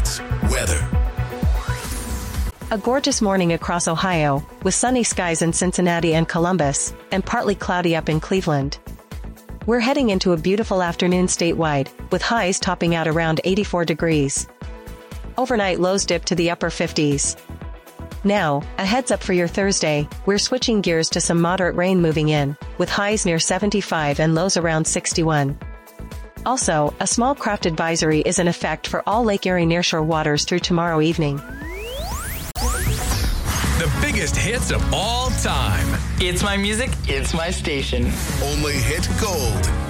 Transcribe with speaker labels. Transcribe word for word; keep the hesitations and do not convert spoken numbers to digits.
Speaker 1: Sports weather.
Speaker 2: A gorgeous morning across Ohio, with sunny skies in Cincinnati and Columbus, and partly cloudy up in Cleveland. We're heading into a beautiful afternoon statewide, with highs topping out around eighty-four degrees. Overnight lows dip to the upper fifties. Now, a heads up for your Thursday, we're switching gears to some moderate rain moving in, with highs near seventy-five and lows around sixty-one. Also, a small craft advisory is in effect for all Lake Erie nearshore waters through tomorrow evening.
Speaker 1: The biggest hits of all time.
Speaker 3: It's my music, it's my station.
Speaker 1: Only hit gold.